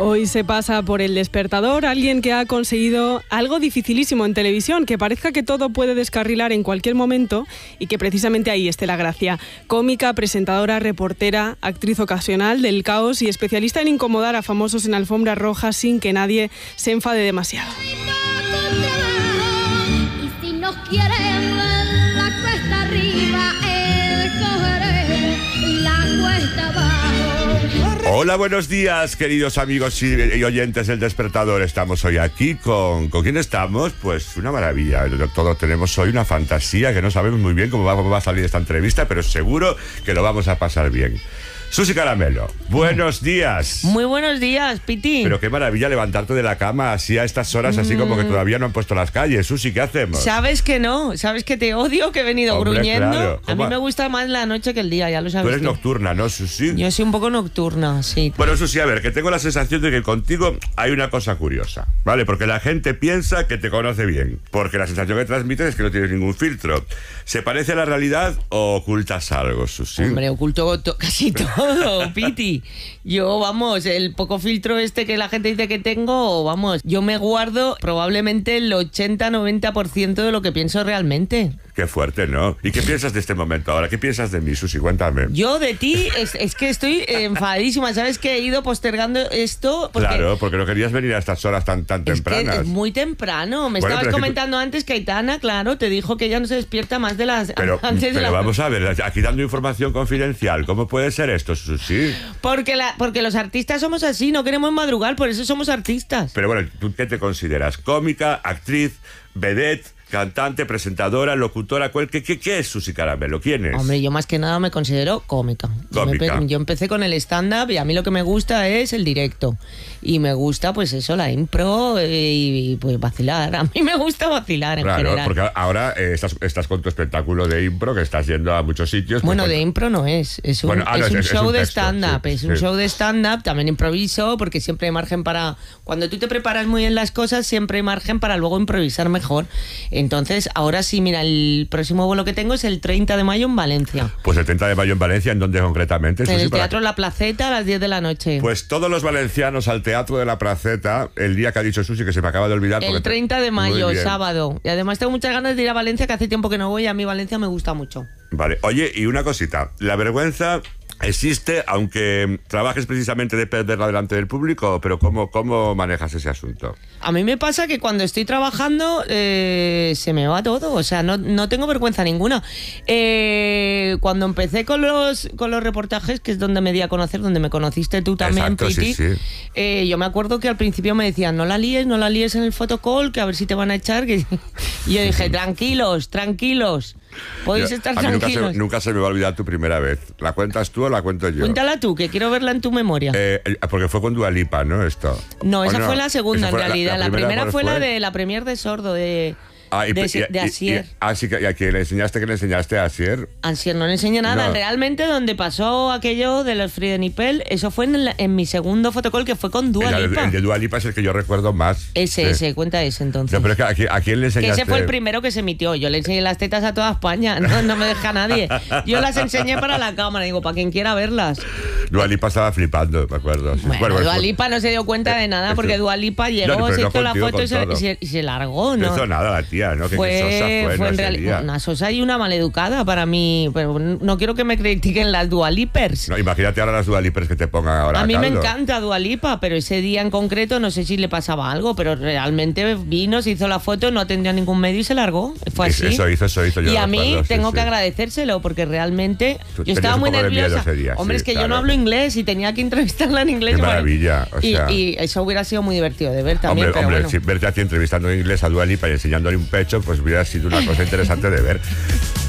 Hoy se pasa por El Despertador alguien que ha conseguido algo dificilísimo en televisión, que parezca que todo puede descarrilar en cualquier momento y que precisamente ahí esté la gracia. Cómica, presentadora, reportera, actriz ocasional del caos y especialista en incomodar a famosos en alfombras rojas sin que nadie se enfade demasiado. Y si nos quieren la cuesta arriba, cogeré la cuesta abajo. Hola, buenos días, queridos amigos y oyentes del Despertador. Estamos hoy aquí ¿Con quién estamos? Pues una maravilla. Todos tenemos hoy una fantasía que no sabemos muy bien cómo va a salir esta entrevista, pero seguro que lo vamos a pasar bien. Susi Caramelo, buenos días. Muy buenos días, Piti. Pero qué maravilla levantarte de la cama así a estas horas, así como que todavía no han puesto las calles. Susi, ¿qué hacemos? Sabes que no, sabes que te odio, que he venido gruñendo. Claro. A mí me gusta más la noche que el día, ya lo sabes. Tú eres nocturna, ¿no, Susi? Yo soy un poco nocturna, sí. Bueno, Susi, a ver, que tengo la sensación de que contigo hay una cosa curiosa, ¿vale? Porque la gente piensa que te conoce bien, porque la sensación que transmites es que no tienes ningún filtro. ¿Se parece a la realidad o ocultas algo, Susi? Hombre, oculto casi todo, Piti. Yo, vamos, el poco filtro que la gente dice que tengo, vamos, yo me guardo probablemente el 80-90% de lo que pienso realmente. Qué fuerte, ¿no? ¿Y qué piensas de este momento ahora? ¿Qué piensas de mí, Susi? Cuéntame. Yo de ti, es que estoy enfadadísima. ¿Sabes que he ido postergando esto? Claro, porque no querías venir a estas horas tan tempranas. Es muy temprano. Me estabas comentando antes que Aitana, claro, te dijo que ella no se despierta más de las... Pero vamos a ver, aquí dando información confidencial. ¿Cómo puede ser esto, Susi? Porque los artistas somos así, no queremos madrugar, por eso somos artistas. Pero bueno, ¿tú qué te consideras? ¿Cómica, actriz, vedette, cantante, presentadora, locutora? ¿Qué es Susi Caramelo? ¿Quién es? Hombre, yo más que nada me considero cómica. Yo empecé con el stand-up y a mí lo que me gusta es el directo. Y me gusta, pues eso, la impro y pues vacilar. A mí me gusta vacilar en general. Claro, porque ahora estás con tu espectáculo de impro, que estás yendo a muchos sitios. Bueno, de impro no es. Es un show de stand-up. Es un show de stand-up, también improviso, porque siempre hay margen para... Cuando tú te preparas muy bien las cosas, siempre hay margen para luego improvisar mejor. Entonces, ahora sí, mira, el próximo vuelo que tengo es el 30 de mayo en Valencia. Pues el 30 de mayo en Valencia, ¿en dónde concretamente? En el Teatro La Placeta a las 10 de la noche. Pues todos los valencianos al Teatro de La Placeta, el día que ha dicho Susi, que se me acaba de olvidar. El 30 de mayo, sábado. Y además tengo muchas ganas de ir a Valencia, que hace tiempo que no voy, a mí Valencia me gusta mucho. Vale, oye, y una cosita, la vergüenza... ¿Existe, aunque trabajes precisamente de perderla delante del público? Pero ¿cómo manejas ese asunto? A mí me pasa que cuando estoy trabajando se me va todo, o sea, no tengo vergüenza ninguna. Cuando empecé con los reportajes, que es donde me di a conocer, donde me conociste tú también, Piti, sí. Yo me acuerdo que al principio me decían, no la líes en el photocall, que a ver si te van a echar. Y yo dije, tranquilos. Podéis estar tranquilos. Nunca se me va a olvidar tu primera vez. ¿La cuentas tú o la cuento yo? Cuéntala tú, que quiero verla en tu memoria. Porque fue con Dua Lipa, ¿no? No, esa fue la segunda en realidad. La primera fue la de la premier de Sordo, de Asier. ¿Y a quién le enseñaste? ¿Qué le enseñaste a Asier? Asier no le enseñé nada. No. Realmente donde pasó aquello de los Friedenipel, eso fue en mi segundo fotocall, que fue con Dua Lipa. El de Dua Lipa es el que yo recuerdo más. Ese, cuenta ese entonces. No, pero es que ¿a quién le enseñaste? Que ese fue el primero que se emitió. Yo le enseñé las tetas a toda España. No me deja nadie. Yo las enseñé para la cámara, digo, para quien quiera verlas. Dua Lipa estaba flipando, me acuerdo. Bueno, Dua Lipa no se dio cuenta de nada, porque Dua Lipa llegó, se hizo la foto y se largó, ¿no? No hizo nada la tía, ¿no? Fue en realidad una sosa y una maleducada para mí, pero no quiero que me critiquen las Dua Lipers. No, imagínate ahora las Dua Lipers que te pongan ahora. A mí me encanta Dua Lipa, pero ese día en concreto no sé si le pasaba algo, pero realmente vino, se hizo la foto, no atendía a ningún medio y se largó. Fue así. Eso hizo. Y a mí tengo que agradecérselo, porque realmente yo estaba muy nerviosa. Hombre, es que yo no hablo inglés y tenía que entrevistarla en inglés. Qué maravilla. Y eso hubiera sido muy divertido de ver también. Hombre, si verte a ti entrevistando en inglés a Dua Lipa y enseñándole un pecho, pues hubiera sido una cosa interesante de ver.